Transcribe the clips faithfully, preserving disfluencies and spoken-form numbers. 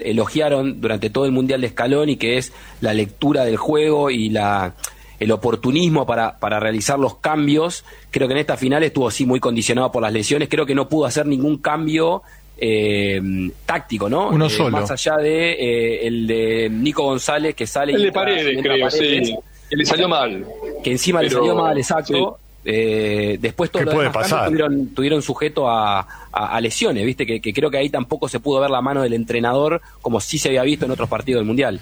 elogiaron durante todo el Mundial de Scaloni, que es la lectura del juego y la el oportunismo para, para realizar los cambios. Creo que en esta final estuvo sí muy condicionado por las lesiones, creo que no pudo hacer ningún cambio eh, táctico, ¿no? Uno eh, solo. Más allá de eh, el de Nico González, que sale... El y de Paredes, creo, Paredes, sí. Que le salió mal. Que encima Pero, le salió mal, exacto. Sí. Eh, después todos ¿Qué los puede demás pasar? cambios tuvieron, tuvieron sujeto a, a, a lesiones, ¿viste? Que, que creo que ahí tampoco se pudo ver la mano del entrenador como sí se había visto en otros partidos del Mundial.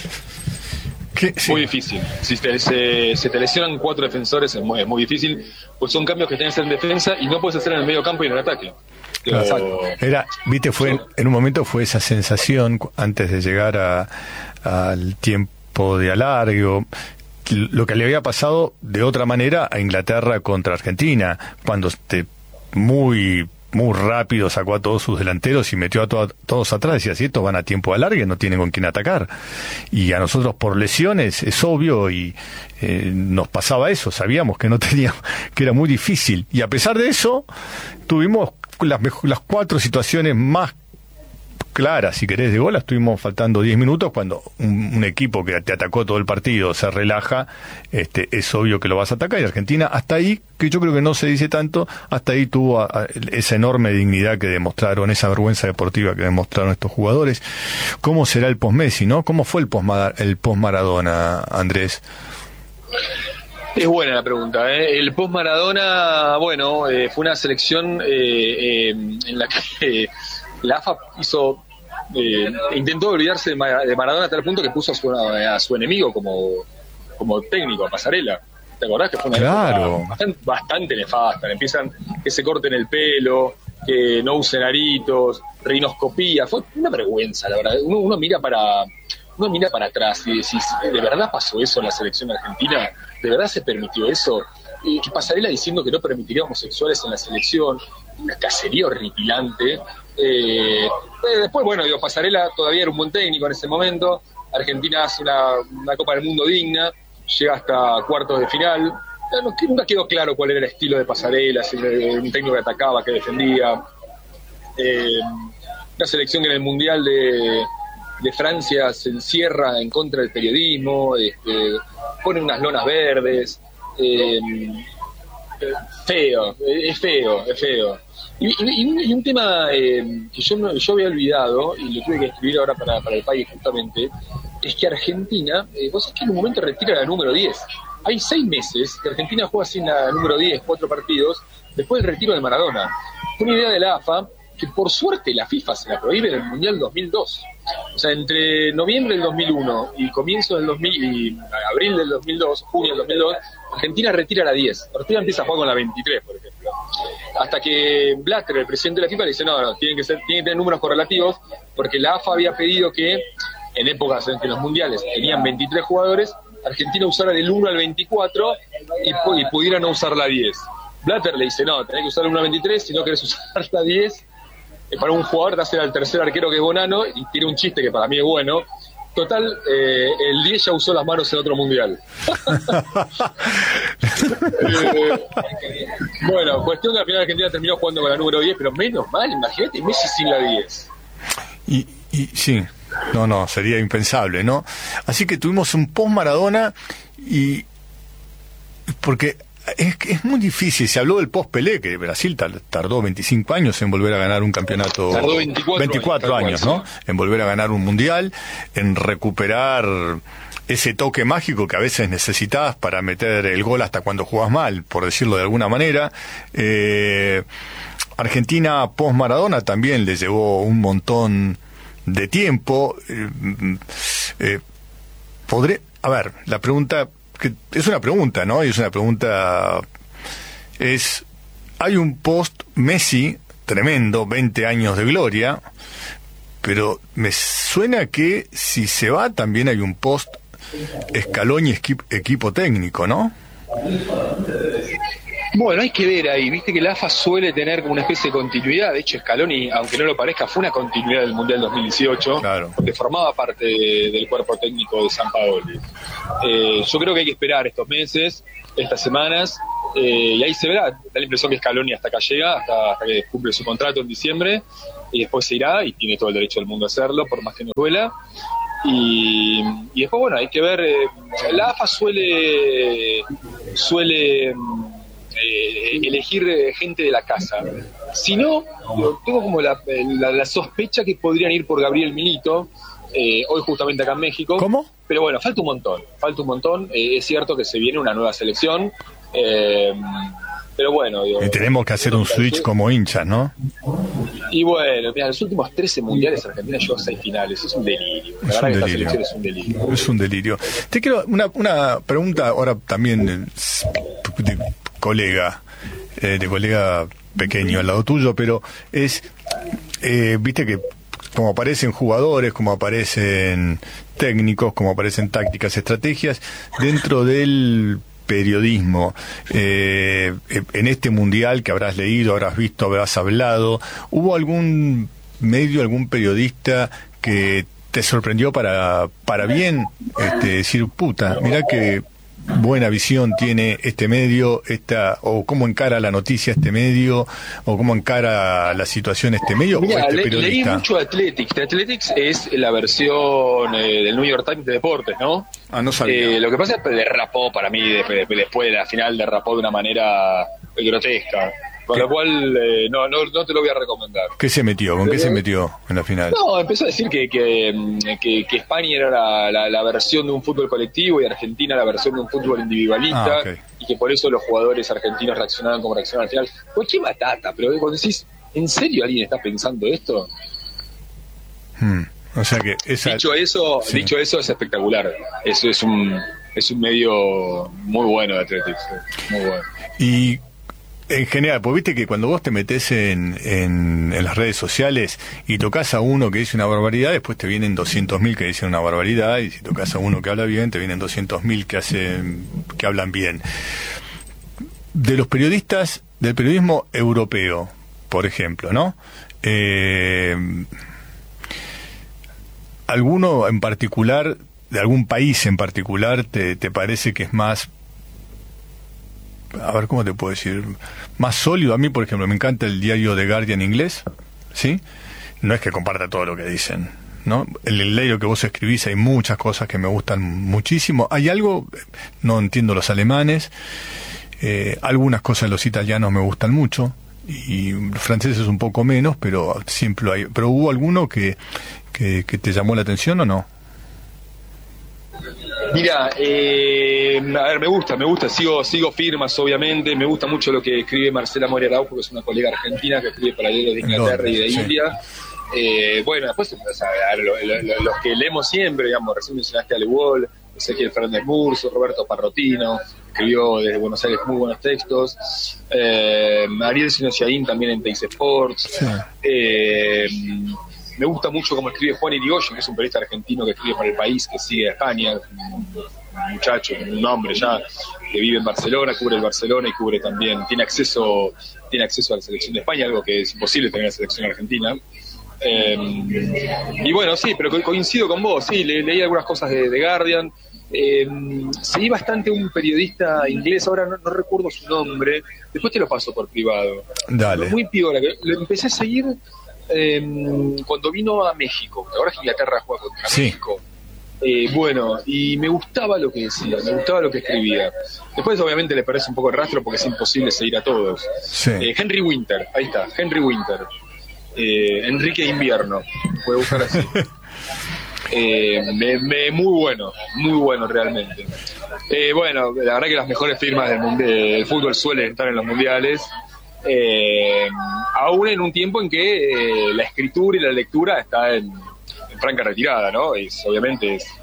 ¿Qué? Sí. Muy difícil. Si te, se, se te lesionan cuatro defensores, es muy, es muy difícil, pues son cambios que tienes que hacer en defensa y no puedes hacer en el medio campo y en el ataque. Claro. Pero, Era, viste, fue en, en un momento fue esa sensación cu- antes de llegar a, al tiempo de alargue, lo que le había pasado de otra manera a Inglaterra contra Argentina, cuando este, muy muy rápido sacó a todos sus delanteros y metió a to- todos atrás, y decía, si estos van a tiempo de alargue no tienen con quién atacar, y a nosotros por lesiones es obvio, y eh, nos pasaba eso, sabíamos que no teníamos, que era muy difícil, y a pesar de eso tuvimos las, mejo- las cuatro situaciones más claras, si querés, de gol. Estuvimos faltando diez minutos, cuando un, un equipo que te atacó todo el partido se relaja, este, es obvio que lo vas a atacar, y Argentina hasta ahí, que yo creo que no se dice tanto, hasta ahí tuvo a, a, esa enorme dignidad que demostraron, esa vergüenza deportiva que demostraron estos jugadores. ¿Cómo será el post-Messi, no? ¿Cómo fue el post- el post-Maradona, Andrés? es buena la pregunta, ¿eh? El post-Maradona, bueno, eh, fue una selección eh, eh, en la que... Eh, la A F A hizo eh, intentó olvidarse de, Mar- de Maradona a tal punto que puso a su, a su enemigo como, como técnico, a Pasarela. ¿Te acordás que fue una Claro. época bastante, bastante nefasta? Empiezan que se corten el pelo, que no usen aritos, rinoscopía. Fue una vergüenza, la verdad. Uno, uno mira para uno mira para atrás y decís, ¿de verdad pasó eso en la selección argentina? ¿De verdad se permitió eso? Y que Pasarela diciendo que no permitiría homosexuales en la selección, una cacería horripilante. Eh, después, bueno, digo, Pasarela todavía era un buen técnico en ese momento. Argentina hace una, una Copa del Mundo digna, llega hasta cuartos de final. No, que nunca quedó claro cuál era el estilo de Pasarela, si era un técnico que atacaba, que defendía. Eh, una selección que en el Mundial de, de Francia se encierra en contra del periodismo, este, pone unas lonas verdes. Eh, feo, es feo, es feo. Y, y, y un tema eh, que yo, no, yo había olvidado, y lo tuve que escribir ahora para, para el país justamente, es que Argentina, eh, vos sabés que en un momento retira la número diez. Hay seis meses que Argentina juega sin la número diez, cuatro partidos, después del retiro de Maradona. Fue una idea de la A F A, que por suerte la FIFA se la prohíbe en el Mundial dos mil dos. O sea, entre noviembre del dos mil uno y comienzo del dos mil, y abril del dos mil dos, junio del dos mil dos, Argentina retira la diez. Argentina empieza a jugar con la veintitrés, por ejemplo. Hasta que Blatter, el presidente de la FIFA, le dice, no, no, tienen que ser, tienen que tener números correlativos, porque la A F A había pedido que, en épocas en que los mundiales tenían veintitrés jugadores, Argentina usara del uno al veinticuatro y, y pudiera no usar la diez. Blatter le dice, no, tenés que usar el uno al veintitrés, si no querés usar la diez, eh, para un jugador te hace al tercer arquero, que es Bonano, y tiene un chiste que para mí es bueno. Total, eh, el diez ya usó las manos en otro mundial. eh, bueno, cuestión que al final Argentina terminó jugando con la número diez, pero menos mal, imagínate Messi sin la diez. Y, y sí, no, no, sería impensable, ¿no? Así que tuvimos un post-Maradona, y porque es, es muy difícil. Se habló del post-Pelé, que Brasil tardó veinticinco años en volver a ganar un campeonato. Tardó veinticuatro, veinticuatro años, años, ¿no? En volver a ganar un mundial, en recuperar ese toque mágico que a veces necesitas para meter el gol hasta cuando jugás mal, por decirlo de alguna manera. Eh, Argentina post-Maradona también le llevó un montón de tiempo. Eh, eh, podré, a ver, la pregunta, que es una pregunta, ¿no? Y es una pregunta, es, hay un post-Messi tremendo, veinte años de gloria, pero me suena que si se va también hay un post-Scaloni equipo, equipo técnico, ¿no? Bueno, hay que ver ahí, viste que la A F A suele tener como una especie de continuidad. De hecho, Scaloni, aunque no lo parezca, fue una continuidad del Mundial dos mil dieciocho, claro, porque formaba parte de, del cuerpo técnico de Sampaoli. Eh, yo creo que hay que esperar estos meses, estas semanas, eh, y ahí se verá. Da la impresión que Scaloni hasta acá llega, hasta, hasta que cumple su contrato en diciembre, y después se irá, y tiene todo el derecho del mundo a hacerlo, por más que nos duela. Y, y después, bueno, hay que ver, eh, la A F A suele, suele eh, elegir gente de la casa. Si no, tengo como la, la, la sospecha que podrían ir por Gabriel Milito, eh, hoy justamente acá en México. ¿Cómo? Pero bueno, falta un montón, falta un montón. Eh, es cierto que se viene una nueva selección, eh, pero bueno. Digo, y tenemos que hacer un switch como hinchas, ¿no? Y bueno, mira, los últimos trece mundiales Argentina llegó a seis finales, es un delirio. La es verdad un que esta delirio. selección es un delirio. Es un delirio. Te quiero una, una pregunta ahora también de, de colega, eh, de colega pequeño al lado tuyo, pero es, eh, viste que como aparecen jugadores, como aparecen técnicos, como aparecen tácticas, estrategias, dentro del periodismo, eh, en este mundial que habrás leído, habrás visto, habrás hablado, ¿hubo algún medio, algún periodista que te sorprendió para para bien? Este, decir, puta, mirá que buena visión tiene este medio, esta, o cómo encara la noticia este medio, o cómo encara la situación este medio. Mirá, o este le, periodista. leí mucho Athletics. The Athletics es la versión eh, del New York Times de deportes, ¿no? Ah, no sabía. Eh, lo que pasa es que derrapó para mí, después, después de la final derrapó de una manera grotesca. Con lo cual, eh, no, no, no te lo voy a recomendar. ¿Qué se metió? ¿Con qué se metió en la final? No, empezó a decir que, que, que, que España era la, la, la versión de un fútbol colectivo y Argentina la versión de un fútbol individualista, Ah, okay. y que por eso los jugadores argentinos reaccionaban como reaccionaban al final. Pues qué batata, pero cuando decís, ¿en serio alguien está pensando esto? Hmm. O sea que esa... Dicho eso, Sí. dicho eso es espectacular. Eso es un, es un medio muy bueno de Athletics, muy bueno. Y en general, pues viste que cuando vos te metés en, en, en las redes sociales y tocas a uno que dice una barbaridad, después te vienen doscientos mil que dicen una barbaridad, y si tocas a uno que habla bien, te vienen doscientos mil que hacen, que hablan bien. De los periodistas, del periodismo europeo, por ejemplo, ¿no? Eh, ¿alguno en particular, de algún país en particular, te, te parece que es más, a ver, ¿cómo te puedo decir? Más sólido? A mí, por ejemplo, me encanta el diario The Guardian inglés, ¿sí? No es que comparta todo lo que dicen, ¿no? En el diario que vos escribís hay muchas cosas que me gustan muchísimo. Hay algo, no entiendo los alemanes, eh, algunas cosas los italianos me gustan mucho, y los franceses un poco menos, pero siempre hay. Pero ¿hubo alguno que, que, que te llamó la atención o no? Mira, eh, a ver, me gusta, me gusta, sigo sigo firmas, obviamente, me gusta mucho lo que escribe Marcela Moria Araujo, que es una colega argentina que escribe para diarios de Inglaterra y de sí. India. Eh, bueno, después o sea, lo, lo, lo, los que leemos siempre, digamos, recién mencionaste a Le Wall, Ezequiel Fernández Murzo, Roberto Parrotino, escribió desde Buenos Aires muy buenos textos, eh, Ariel Sinociaín también en Teis Sports, Sí. eh, me gusta mucho cómo escribe Juan Irigoyen, que es un periodista argentino que escribe para El País, que sigue a España, un muchacho, un hombre ya, que vive en Barcelona, cubre el Barcelona y cubre también, tiene acceso tiene acceso a la selección de España, algo que es imposible tener en la selección argentina. Eh, y bueno, sí, pero co- coincido con vos, sí, le, leí algunas cosas de, de Guardian. Eh, seguí bastante un periodista inglés, ahora no, no recuerdo su nombre, después te lo paso por privado. Dale. Muy piola, que lo empecé a seguir eh, cuando vino a México, ahora es que Inglaterra juega contra Sí. México. Eh, bueno, y me gustaba lo que decía, me gustaba lo que escribía. Después obviamente le parece un poco el rastro porque es imposible seguir a todos. Sí. Eh, Henry Winter, ahí está, Henry Winter. Eh, Enrique Invierno, puede buscar así. Eh, me, me, muy bueno, muy bueno realmente. Eh, bueno, la verdad que las mejores firmas del, mundo, del fútbol suelen estar en los mundiales, eh, aún en un tiempo en que eh, la escritura y la lectura está en, en franca retirada, ¿no? Es, obviamente es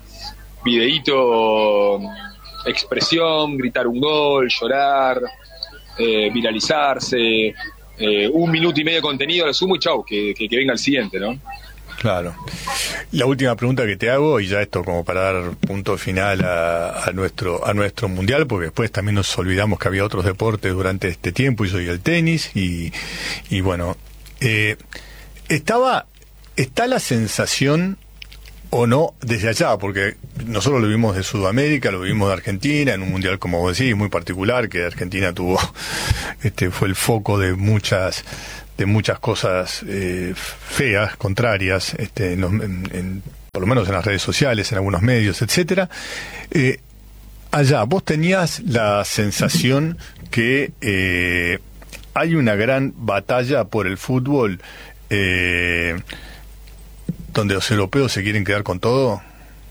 videíto, expresión, gritar un gol, llorar, eh, viralizarse, eh, un minuto y medio de contenido, lo sumo y chau, que, que, que venga el siguiente, ¿no? Claro. La última pregunta que te hago, y ya esto como para dar punto final a, a nuestro a nuestro mundial, porque después también nos olvidamos que había otros deportes durante este tiempo, y soy el tenis, y, y bueno, eh, estaba está la sensación o no desde allá, porque nosotros lo vimos de Sudamérica, lo vimos de Argentina, en un mundial, como vos decís, muy particular, que Argentina tuvo, este fue el foco de muchas de muchas cosas eh, feas, contrarias, este, en los, en, en, por lo menos en las redes sociales, en algunos medios, etcétera. Eh, allá, vos tenías la sensación que eh, hay una gran batalla por el fútbol eh, donde los europeos se quieren quedar con todo.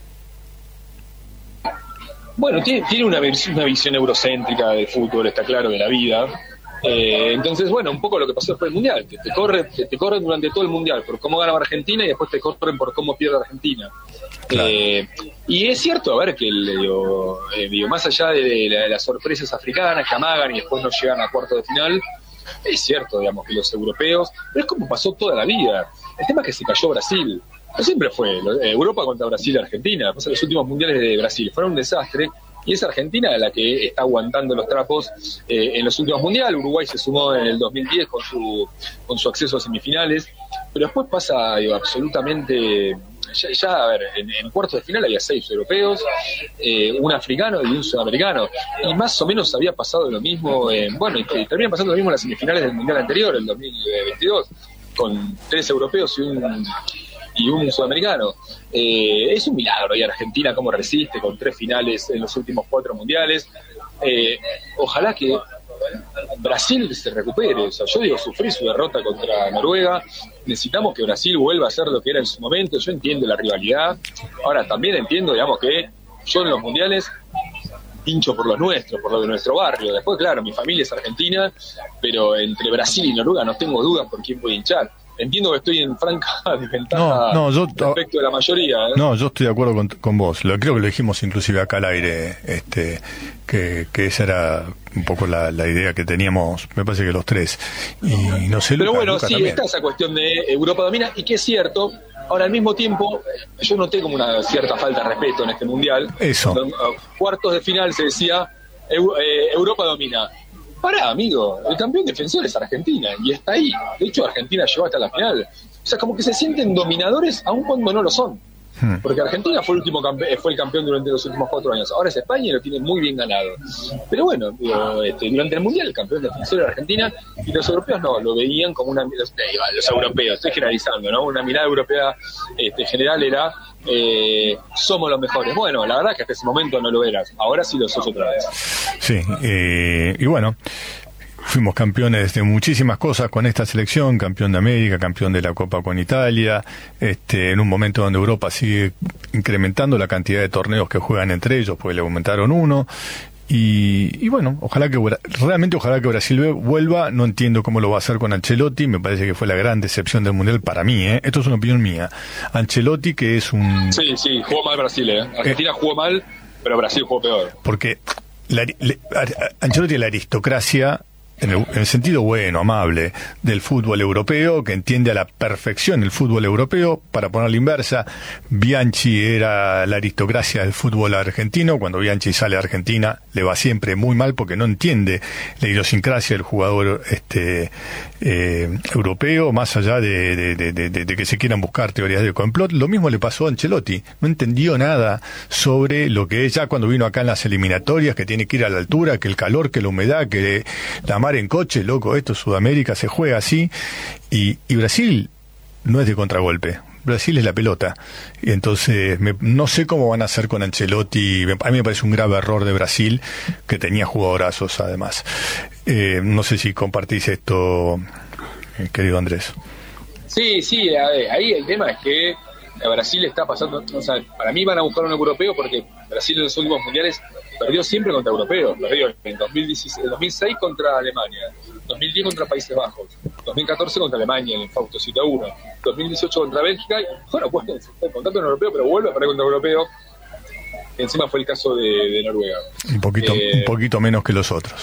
Bueno, tiene, tiene una, una visión eurocéntrica del fútbol, está claro, de la vida. Eh, entonces, bueno, un poco lo que pasó después del Mundial, que te, corre, te, te corren durante todo el Mundial por cómo ganaba Argentina y después te corren por cómo pierde Argentina. Claro. Eh, y es cierto, a ver, que digo, eh, digo, más allá de, de, la, de las sorpresas africanas que amagan y después no llegan a cuarto de final, es cierto, digamos, que los europeos, pero es como pasó toda la vida. El tema es que se cayó Brasil. No siempre fue Europa contra Brasil y Argentina. Pues los últimos mundiales de Brasil fueron un desastre y es Argentina la que está aguantando los trapos eh, en los últimos mundiales. Uruguay se sumó en el dos mil diez con su con su acceso a semifinales, pero después pasa digo, absolutamente ya, ya a ver, en, en cuartos de final había seis europeos, eh, un africano y un sudamericano, y más o menos había pasado lo mismo en, bueno, y, y termina pasando lo mismo en las semifinales del mundial anterior, el dos mil veintidós, con tres europeos y un y un sudamericano. Eh, es un milagro, y Argentina cómo resiste con tres finales en los últimos cuatro mundiales. Eh, ojalá que Brasil se recupere. O sea, yo digo, sufrí su derrota contra Noruega, necesitamos que Brasil vuelva a ser lo que era en su momento. Yo entiendo la rivalidad, ahora también entiendo, digamos, que yo en los mundiales hincho por los nuestros, por lo de nuestro barrio. Después, claro, mi familia es argentina, pero entre Brasil y Noruega no tengo dudas por quién voy a hinchar. Entiendo que estoy en franca desventaja no, no, yo, respecto de la mayoría. ¿eh? No, yo estoy de acuerdo con, con vos. Lo, creo que lo dijimos inclusive acá al aire, este, que, que esa era un poco la, la idea que teníamos, me parece que los tres. Y no sé, Pero Luca, bueno, Luca sí, también. Está esa cuestión de Europa domina, y que es cierto. Ahora, al mismo tiempo, yo noté como una cierta falta de respeto en este mundial. Eso. Cuando, uh, cuartos de final se decía Eu, eh, Europa domina. Pará, amigo, el campeón defensor es Argentina y está ahí. De hecho, Argentina llegó hasta la final. O sea, como que se sienten dominadores aun cuando no lo son. Porque Argentina fue el último campe- fue el campeón durante los últimos cuatro años. Ahora es España y lo tiene muy bien ganado. Pero bueno, digo, este, durante el Mundial el campeón defensor era Argentina y los europeos no, lo veían como una... Los, los europeos, estoy generalizando, ¿no? Una mirada europea este, general era eh, somos los mejores. Bueno, la verdad que hasta ese momento no lo eras. Ahora sí lo sos otra vez. Sí, eh, y bueno... Fuimos campeones de muchísimas cosas con esta selección, campeón de América, campeón de la Copa con Italia, este, en un momento donde Europa sigue incrementando la cantidad de torneos que juegan entre ellos, porque le aumentaron uno, y, y bueno, ojalá que, realmente ojalá que Brasil vuelva. No entiendo cómo lo va a hacer con Ancelotti, me parece que fue la gran decepción del Mundial para mí, ¿eh? Esto es una opinión mía. Ancelotti, que es un... Sí, sí, jugó mal Brasil, ¿eh? Argentina eh, jugó mal, pero Brasil jugó peor. Porque la, la, Ancelotti es la aristocracia, en el, en el sentido bueno, amable, del fútbol europeo, que entiende a la perfección el fútbol europeo. Para poner la inversa, Bianchi era la aristocracia del fútbol argentino. Cuando Bianchi sale a Argentina le va siempre muy mal porque no entiende la idiosincrasia del jugador este eh, europeo, más allá de, de, de, de, de que se quieran buscar teorías de complot. Lo mismo le pasó a Ancelotti, no entendió nada sobre lo que es ya cuando vino acá en las eliminatorias, que tiene que ir a la altura, que el calor, que la humedad, que la mar en coche, loco, esto Sudamérica se juega así, y, y Brasil no es de contragolpe, Brasil es la pelota, y entonces me, no sé cómo van a hacer con Ancelotti. A mí me parece un grave error de Brasil, que tenía jugadorazos además. Eh, no sé si compartís esto, eh, querido Andrés. Sí, sí, a ver, ahí el tema es que Brasil está pasando, o sea, para mí van a buscar un europeo porque Brasil en los últimos mundiales perdió siempre contra europeos, perdió en dos mil dieciséis, dos mil seis contra Alemania, dos mil diez contra Países Bajos, dos mil catorce contra Alemania en el Fausto siete a uno, dos mil dieciocho contra Bélgica, y bueno, pues el contacto en europeo, pero vuelve a perder contra europeo. Encima fue el caso de, de Noruega. Un poquito, eh, un poquito menos que los otros.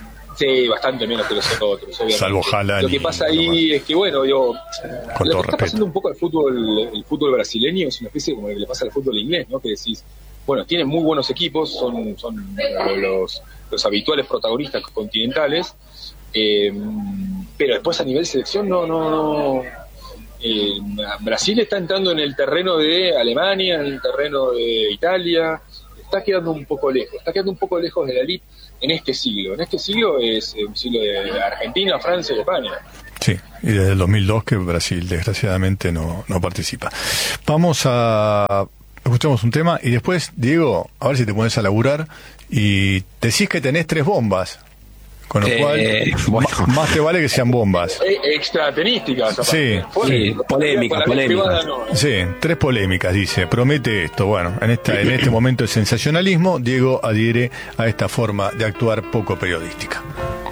Sí, bastante menos que los otros, obviamente. Salvo Haaland. Lo que pasa ahí es que, bueno, digo, con lo todo que está respeto. pasando un poco al fútbol, el fútbol brasileño es una especie como lo que le pasa al fútbol inglés, ¿no? Que decís, bueno, tienen muy buenos equipos, son, son los, los habituales protagonistas continentales, eh, pero después a nivel selección no, no, no. Eh, Brasil está entrando en el terreno de Alemania, en el terreno de Italia, está quedando un poco lejos, está quedando un poco lejos de la elite en este siglo. En este siglo es un siglo de Argentina, Francia y España. Sí, y desde el dos mil dos que Brasil desgraciadamente no, no participa. Vamos a... escuchamos un tema y después, Diego, a ver si te pones a laburar y decís que tenés tres bombas. Con lo eh, cual, bueno. más, más te vale que sean bombas. Extra tenísticas. Sí, sí, polémica, polémica. Sí, tres polémicas, dice. Promete esto. Bueno, en, esta, en este momento de sensacionalismo, Diego adhiere a esta forma de actuar poco periodística.